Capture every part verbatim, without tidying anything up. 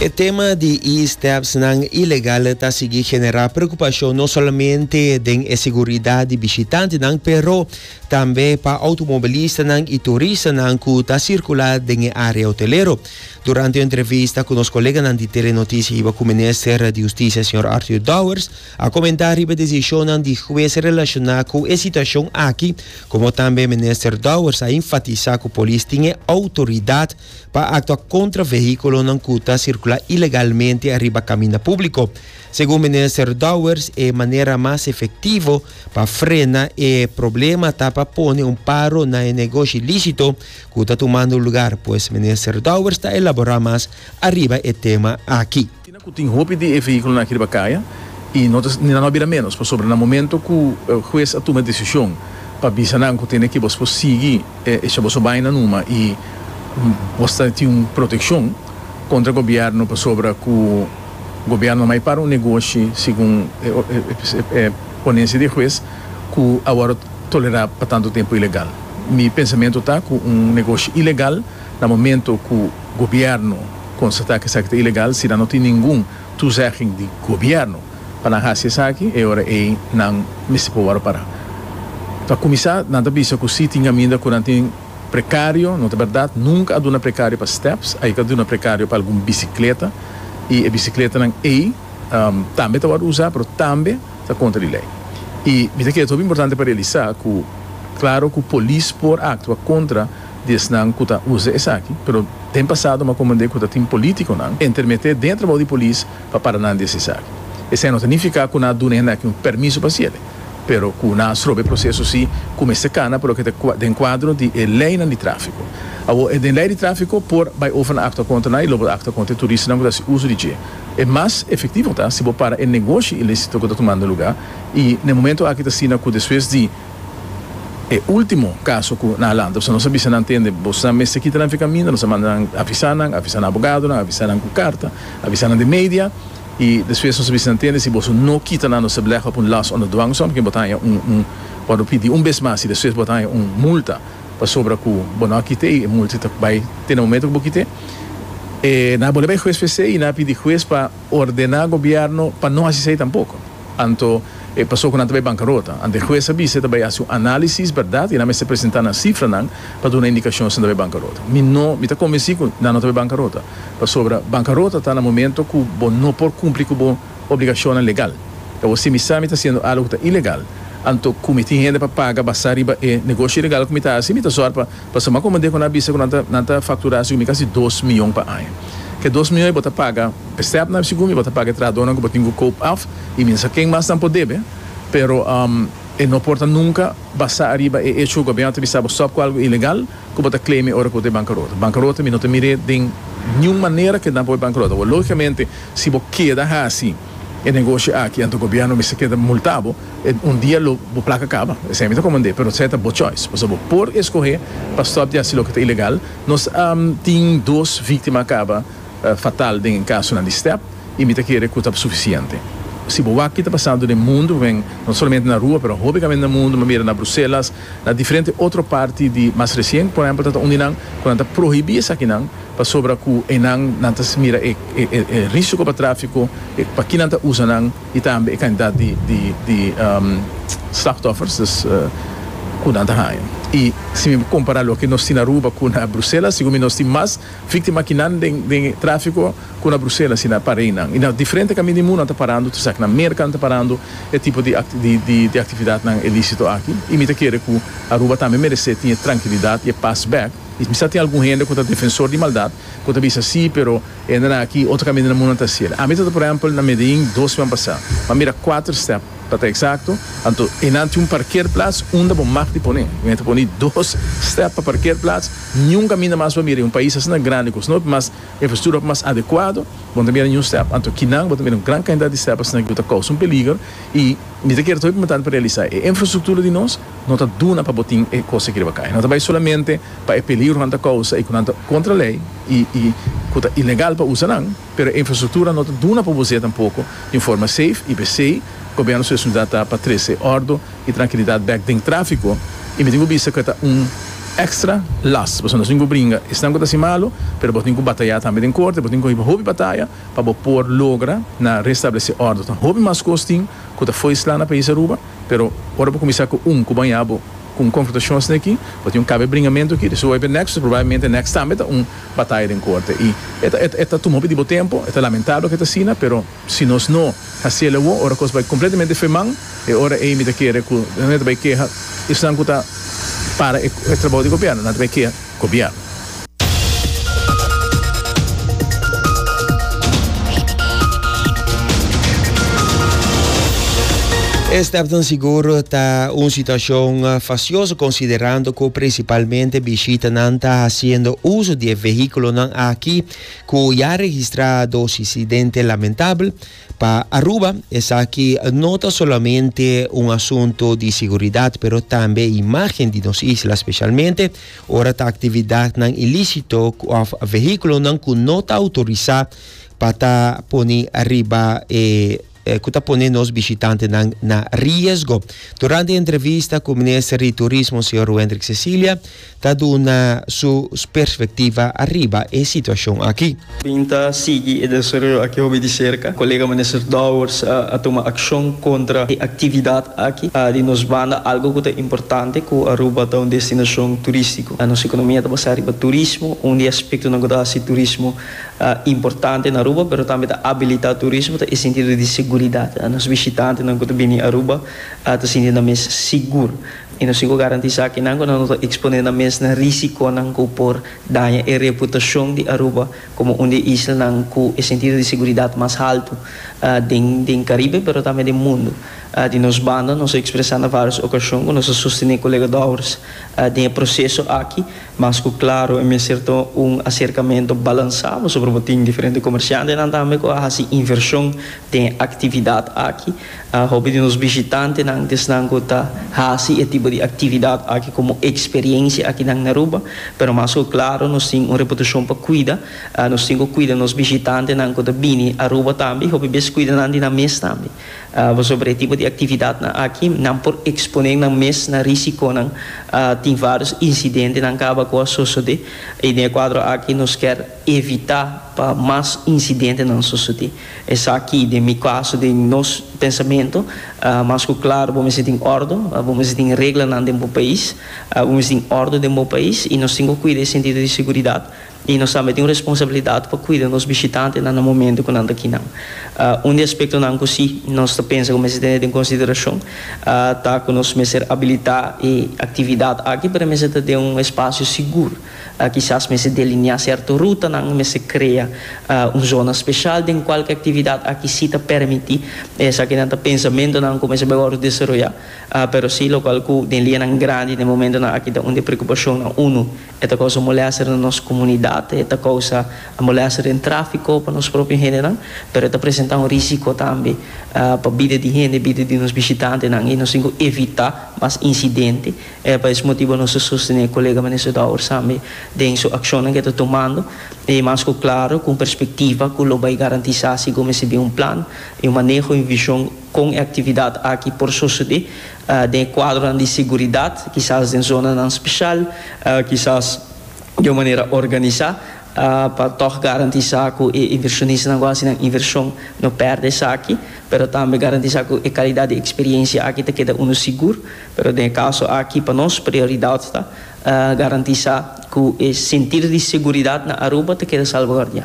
O tema de e-steps não ilegal está a seguir generar preocupação não somente da segurança de visitantes, não, pero também para automobilistas e turistas que estão circulando na área hoteleira. Durante a entrevista com os colegas de Telenotícias e com o Ministro de Justiça, senhor Arthur Dowers, a comentar a decisão de juiz relacionada com a situação aqui, como também o Ministro Dowers a enfatizar que a polícia tem autoridade para actuar contra veículos que estão circulando ilegalmente arriba do caminho público. Segundo o Ministro Dowers, é a maneira mais efetiva para frenar o problema tá para pôr um paro no negócio ilícito que está tomando lugar, pois o Ministro Dowers está elaborando mais arriba o tema aqui. Tem roupa de veículo naquele bacaia e não não vira menos, por sobre no momento que o juiz toma a decisão para avisar que tem que você seguir essa você vai na numa e você tem uma proteção contra o governo por sobre que o governo vai para um negócio segundo a ponência de juiz que agora tolerar para tanto tempo ilegal. Meu pensamento está que um negócio ilegal no momento que o governo constatar que isso é ilegal, se não tem nenhum toezeging de governo para fazer isso aqui, é hora é não me se pode parar. Para começar, nada bisa que se tinha ainda quando tem precário, não é verdade, nunca há uma precário para steps, aí há uma precário para alguma bicicleta e a bicicleta não é um, também está a usar, mas também está contra a lei. E me é muito importante para realizar que, claro, que a polícia por atua contra desse não que usa isso aqui, mas tem passado uma comandante que tem político não, intermeter dentro da polícia para parar não desse isso aqui. Isso não significa que não dá um permisso para ele, pero que não sobre o processo se começa a cana porque tem quadro de lei de tráfico. A lei de tráfico por vai ofen acta contra não e logo acta contra turista não que se usa de dia. É mais efetivo tá se para o negócio ilícito que está tomando lugar e no momento aqui está sendo que depois de o último caso que na Holanda, você não sabe se não entende, você não se quita na caminho, não se manda avisar, avisar abogado, avisar com carta, avisar de mídia e depois não sabe se não entende se você não quita na nossa blecha para um laço onde doang som, que botar um um pode pedir um vez mais e depois botar um multa para sobre que bom aqui tem multa vai ter no momento que você tem e na boleh juiz P C e na pedir juiz para ordenar governo para não assistir tampouco. Anto e passou quando também bancarrota. Ante juiz sabe se também faz um análise, verdade, e não me se apresentar na cifra não para dar uma indicação se também bancarrota. Me não, me está convencido não também bancarrota. Para sobre bancarrota está no momento que bom não por cumprir com a obrigação legal. Então se me sabe está sendo algo que está ilegal. Anto como tem gente para pagar basar riba e negócio ilegal como está assim, me está só para para se uma comandante quando avisa quando não não faturar se me quase dois milhões para ano. Que dois milhões bota paga, percebe na segunda bota paga tradona que bota um cope off e minha quem mais não pode ver, pero um e não porta nunca basta arriba e hecho o governo te sabe só com algo ilegal que bota claim ora que bancarrota. Bancarrota me não te mire de nenhuma maneira que não pode bancarrota. Logicamente se você queda assim o negócio aqui ante o governo me se queda multado um dia lo o placa acaba esse é muito comandante pero certa boa choice você por escolher para stop de assim lo que é ilegal nós um, tem duas vítimas acaba Uh, fatal em caso na step e me querer que está suficiente. Se o que está passando no mundo, vem não somente na rua, mas obviamente no mundo, mas mira na Bruxelas, na diferente outra parte de mais recente, por exemplo, onde não, quando está proibido isso aqui não, para sobre que não não se mira é é risco para tráfico, para quem não usa não e também a quantidade de de de um, slachtoffers que não está e se me comparar o que nós temos na rua com na Bruxelas, segundo nós temos mais vítimas que não de tráfico com na Bruxelas e na Paris. E na diferente caminho do mundo está parando, tu sabe que na América está parando é tipo de, de, de, de atividade não ilícito aqui. E me quer que a rua também merece ter tranquilidade e pass back. E me tem algum gente que é defensor de maldade, que está dizendo assim, pero ainda aqui outro caminho do mundo está sendo. A mim por exemplo, na Medellín, dois anos passados, mas mira quatro steps. Para exato, então, enante um parqueirplaats, onde bom marca de poner. Eu entro poner dois steps para parqueirplaats, nenhum caminho mais para mirar um país assim grande, com não mais infraestrutura mais adequado, bom também nenhum step. Então, que não, bom também uma grande quantidade de steps assim que está causando um peligro e me te quero muito importante para realizar. A infraestrutura de nós não está duna para botar a coisa que vai cair. Não está somente para o peligro que está causa e contra a lei e e é ilegal para usar não, mas a infraestrutura não está duna para você tampouco de forma safe e P C. O governo se está para trazer ordem e tranquilidade back em tráfico e me tenho visto que está um extra las, porque nós não brinca, estão com assim malo, pero botem com batalhar também em corte, botem com hobby batalha, para por logra na restabelecer ordem. Então, hobby mais costing, que foi lá na país Aruba, pero ora vou começar com um com banhabo com confrontações aqui, botem um cabe bringamento aqui, isso vai para next, provavelmente next também um batalha em corte. E esta esta tomou de tempo, é lamentável que está assim, pero se nós não fazemos o, ora coisa vai completamente femang, e ora é imita que é que não vai que isso não está para o trabalho do governo, não vai que é governo. Está tan seguro está una situación faciosa considerando que principalmente visita não está haciendo uso de vehículo aquí que ya ha registrado incidente lamentable para Aruba. Es aquí no solamente un asunto de seguridad, pero también imagen de las islas, especialmente ahora esta actividad non ilícito a vehículo non que no está autorizado para poner arriba eh, que está ponendo os visitantes na, na risco. Durante a entrevista com o ministro de Turismo, senhor Hendrik Cecilia, está dando sua perspectiva arriba a situação aqui. Pinta sigue e desarrollo aqui de cerca. O colega ministro Dowers a, a tomar ação contra a atividade aqui. A de nos banda algo que é importante, que Aruba é uma destinação turística. A nossa economia está basada no turismo, um aspecto não é assim turismo uh, importante na Aruba, mas também está habilitar turismo, é sentido de segurança. Nos visitantes não quando vêm a Aruba está sentindo mais seguro e nós temos garantir que não não está exponendo mais na risco não por danhar a reputação de Aruba como uma isla não com o sentido de segurança mais alto do Caribe, mas também do mundo. Uh, de nos banda, nós expressando várias ocasiões, nós sostenemos o colega Dowers uh, de processo aqui, mas que claro, é certo um acercamento balançado sobre o tem diferentes comerciantes, e também com a inversão de atividade aqui, uh, hobby de nos visitantes, não desnang que tá esse tipo de atividade aqui como experiência aqui na Aruba, pero mas que claro, nós temos uma reputação para cuidar, uh, nós temos que cuidar nos visitantes, não que tá bem Aruba também, hobby bes cuidar não de na mês também. Uh, sobre o tipo de atividade aqui, não por exponer na mês na risco, não uh, tem vários incidentes, não acaba com a sociedade, e no quadro aqui nós quer evitar para mais incidentes na sociedade. Essa aqui, de meu caso, de nosso pensamento, uh, mas que claro, vamos ter ordem, uh, vamos ter regra no país, uh, vamos ter ordem no país, e nós temos que cuidar desse sentido de segurança. E nós também temos responsabilidade para cuidar dos visitantes no momento que nós aqui não. Uh, um aspecto não que sim, nós pensamos como se tem em consideração, está uh, com nós mesmo habilitar e atividade aqui para mesmo ter um espaço seguro. Uh, quizás mesmo delinear certa ruta, não mesmo cria uh, uma zona especial em qualquer atividade aqui se te permite essa que não pensamento não começa agora a desenvolver, uh, pero sim local que tem linha grande no momento não aqui dá uma preocupação não uno é a coisa molesta na nossa comunidade. Esta coisa a molestar em tráfico para nós próprios gente, mas está apresentando um risco também uh, para a vida de gente, a vida de nos visitantes, não? E nós temos que evitar mais incidentes. É por esse motivo nós sostenemos o colega ministro Dowers também de sua ação que está tomando, e mais que claro, com perspectiva, que ele vai garantir se como se tem um plano, e um manejo e visão com a atividade aqui por sociedade, uh, de quadro de segurança, quizás em zona não especial, uh, quizás de uma maneira organizada uh, para toch garantir que o inversionista não gosta de inversão não perde isso aqui, mas também garantir que a qualidade de experiência aqui está queda um seguro, mas no caso aqui para nós prioridade está uh, garantir que o sentido de segurança na Aruba está queda salvaguardia.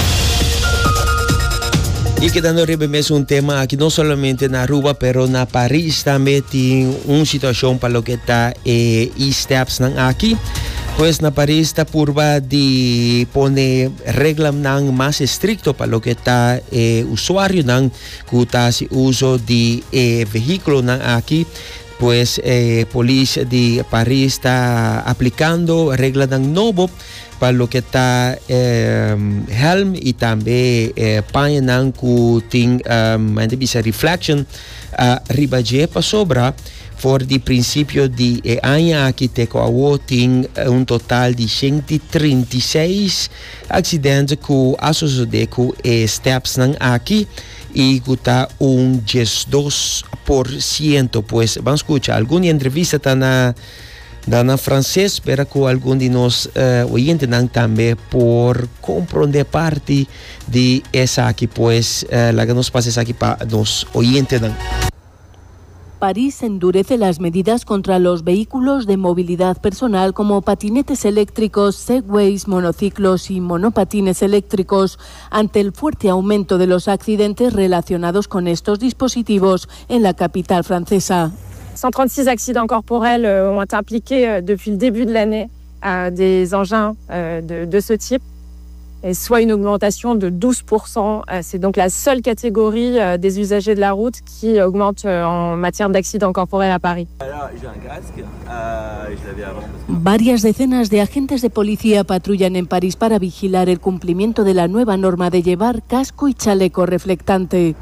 E quedando arriba mesmo um tema aqui, não somente na Aruba, pero na Paris também tem uma situação para o que está eh, steps aqui. Pois na Paris está purba de poner regla mais estricto para o que está eh, usuário que está se uso de eh, veículo aqui. Pues eh, polícia de Paris está aplicando regla novo para lo que está eh, helm e também eh, paia que tem um, reflection arriba de para sobra. For de princípio de eh, ano aqui tem um total de cento e trinta e seis acidentes que associados com eh, steps aqui e que está um dois por cento. Pues vamos escuchar alguma entrevista tá na Dana francês, espera que algum de nós uh, oyentes também por compreender parte de essa aqui, pois uh, la que nos pasa aqui para nos oyentes. París endurece las medidas contra los vehículos de movilidad personal como patinetes eléctricos, segways, monociclos y monopatines eléctricos ante el fuerte aumento de los accidentes relacionados con estos dispositivos en la capital francesa. cent trente-six accidents corporels euh, ont été impliqués euh, depuis le début de l'année à des engins euh, de, de ce type, et soit une augmentation de douze pour cent. Euh, c'est donc la seule catégorie euh, des usagers de la route qui augmente euh, en matière d'accidents corporels à Paris. Varias decenas de agentes de policía patrullan en París para vigilar el cumplimiento de la nueva norma de llevar casco y chaleco reflectante.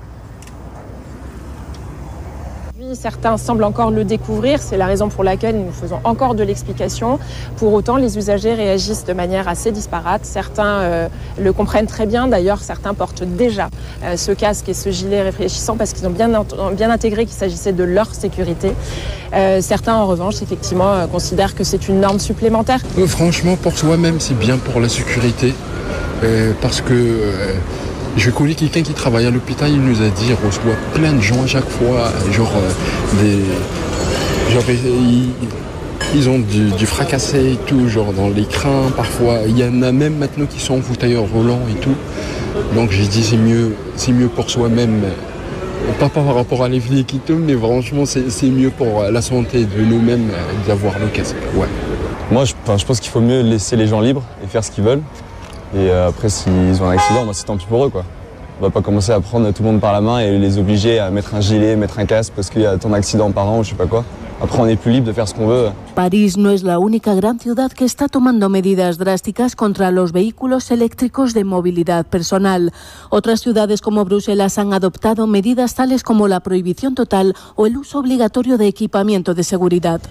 Certains semblent encore le découvrir, c'est la raison pour laquelle nous faisons encore de l'explication. Pour autant, les usagers réagissent de manière assez disparate. Certains euh, le comprennent très bien, d'ailleurs certains portent déjà euh, ce casque et ce gilet réfléchissant parce qu'ils ont bien, bien intégré qu'il s'agissait de leur sécurité. Euh, certains en revanche, effectivement, euh, considèrent que c'est une norme supplémentaire. Euh, franchement, pour soi-même, c'est bien pour la sécurité, euh, parce que... Euh, Je connais quelqu'un qui travaille à l'hôpital, il nous a dit, il reçoit plein de gens à chaque fois, genre euh, des... Genre, ils, ils ont du, du fracassé et tout, genre dans l'écran, parfois. Il y en a même maintenant qui sont en fauteuil roulant et tout. Donc j'ai dit, c'est mieux, c'est mieux pour soi-même. Pas par rapport à les flics et tout, mais franchement, c'est, c'est mieux pour la santé de nous-mêmes d'avoir le casque. Ouais. Moi, je, je pense qu'il faut mieux laisser les gens libres et faire ce qu'ils veulent. Et après, s'ils ont un accident, bah, c'est tant pis pour eux, quoi. On va pas commencer à prendre tout le monde par la main et les obliger à mettre un gilet, mettre un casque parce qu'il y a tant d'accidents par an ou je sais pas quoi. Après, on est plus libre de faire ce qu'on veut. París no es la única gran ciudad que está tomando medidas drásticas contra los vehículos eléctricos de movilidad personal. Otras ciudades como Bruselas han adoptado medidas tales como la prohibición total o el uso obligatorio de equipamiento de seguridad.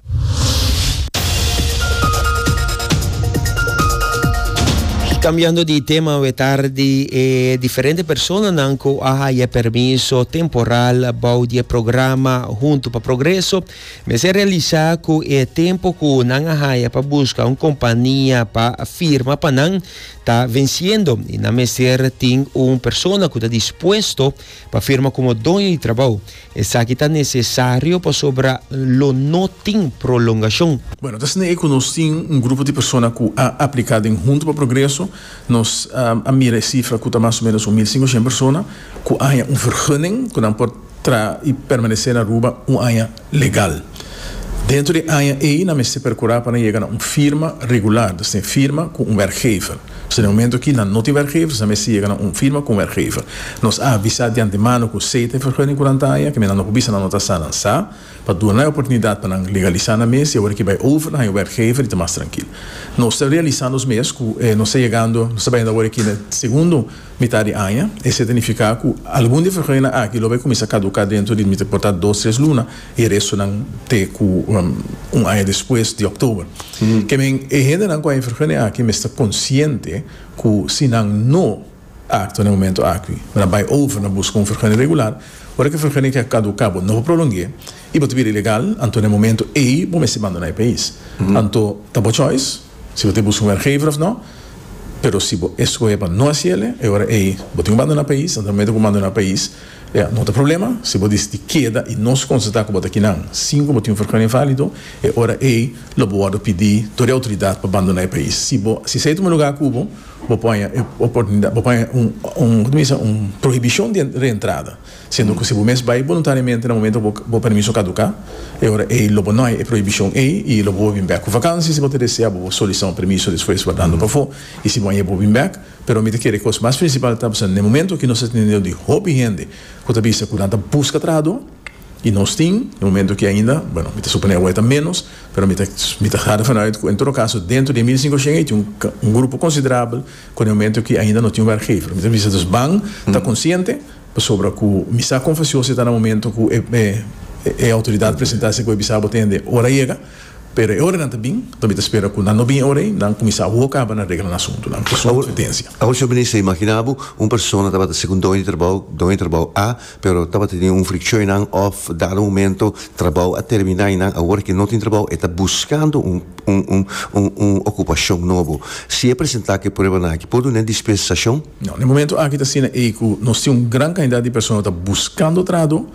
Cambiando de tema, hoje tarde, eh, diferentes pessoas não há permisso temporal para o programa Junto para Progresso, mas é realizar com o tempo que não há para buscar uma companhia para firma para não estar vencendo e na mesma tem uma pessoa que está disposto para firma como dono de trabalho. Essa aqui está necessário para sobre lo não tem prolongação. Bueno, então nós temos um grupo de pessoas que ha aplicado em Junto para Progresso. Nós um, a mira cifra que está mais ou menos mil e quinhentas pessoas que há uma vergunning que não pode tra e permanecer na rua uma área legal. Dentro de área aí, nós temos procurar para chegar a uma firma regular, dus een firma com um werkgever. Dus no momento que não tem werkgever, nós chega a uma firma com um werkgever. Nós avisamos de antemano que você tem vergunning com a área, que nós não podemos anotar lançar, para dar a oportunidade para legalizar na mesa e agora que vai over na werkgever e está mais tranquilo. Nós estamos realizando os meses, eh, nós estamos chegando, nós estamos agora aqui na segunda metade da área, e significa que algum de vergunning aqui vai começar a caducar dentro de, portanto, duas, três lunas, e o resto não tem um, um ano depois de outubro. Mm-hmm. Que men, a gente não com a vergunning aqui, mas está consciente que se não não acto no momento aqui, mas vai over na busca um vergunning regular, agora que a vergunning que caducar, não vai prolongar, e pode vir ilegal, então no momento aí, vamos se abandonar o país. Mm-hmm. Então, tá boa choice, se você busca um werkgever ou não, pero se você escolhe para não fazer, agora aí, você abandonar o país, então no momento que abandonar o país, é, não tem problema, se você diz de queda e não se constatar que você aqui não, cinco, você tem um vergunning válido, é hora aí, você pode pedir toda a autoridade para abandonar o país. Se você sai de um lugar cubo, você põe a oportunidade, você põe um, um, como diz, um proibição de reentrada, sendo que se você vai voluntariamente no momento que o permisso caducar, é hora aí, você não é proibição aí, e você vai vir back com vacância, se você desejar, você solicitar um permisso depois guardando para fora, e se você vai vir back, pero me que a coisa mais principal está passando no momento que nós temos de hobby gente, que está vista que está busca trabalho, e nós temos, no momento que ainda, bueno, me supõe que está menos, pero me está raro vanuit, em todo caso, dentro de mil e quinhentos tem um, um grupo considerável, com o momento que ainda não tem um werkgever. Me está vista bang, está consciente, sobre que me está confessou se está no momento que é, é, é a autoridade apresentar-se que o Bissau atende, hora chega, Pero é hora também, também espera que não bem hora, não começar a colocar na regra no assunto, não questão de competência. Agora, senhor ministro, imaginava uma pessoa estava de segundo ano de trabalho, do trabalho A, pero estava tendo um fricção não of dado momento trabalho a terminar não, agora que não tem trabalho, está buscando um um um um, um ocupação novo. Se apresentar que problema aqui, pode uma dispensação? Não, no momento aqui está sendo é que nós temos uma grande quantidade de pessoas que estão buscando trabalho